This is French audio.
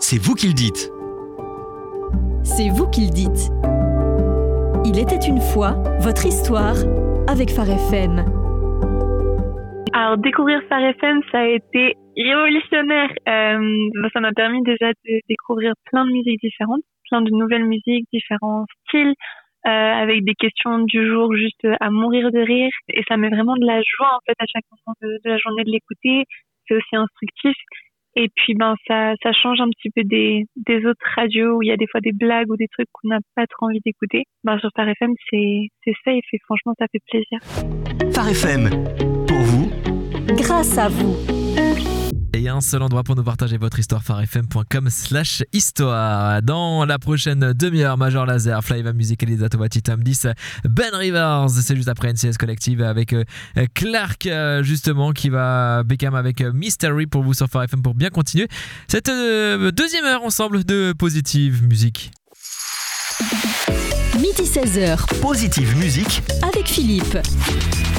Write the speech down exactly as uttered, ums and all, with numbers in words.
c'est vous qui le dites. C'est vous qui le dites. Il était une fois votre histoire avec Phare F M. Alors, découvrir Phare F M, ça a été révolutionnaire. Euh, ça m'a permis déjà de découvrir plein de musiques différentes, plein de nouvelles musiques, différents styles, euh, avec des questions du jour juste à mourir de rire. Et ça met vraiment de la joie, en fait, à chaque moment de, de la journée de l'écouter. C'est aussi instructif. Et puis, ben, ça, ça change un petit peu des, des autres radios où il y a des fois des blagues ou des trucs qu'on n'a pas trop envie d'écouter. Ben, sur Phare F M, c'est, c'est safe et franchement, ça fait plaisir. Phare F M, pour vous, grâce à vous. Et un seul endroit pour nous partager votre histoire, pharefm.com slash histoire. Dans la prochaine demi-heure, Major Lazer, Flyva Music et Lisa Tovati, Tom dix, Ben Rivers, c'est juste après N C S Collective avec euh, Clark euh, justement qui va Beckham avec euh, Mystery pour vous sur Phare F M pour bien continuer cette euh, deuxième heure ensemble de Positive Musique. Midi seize heures, Positive Musique avec Philippe.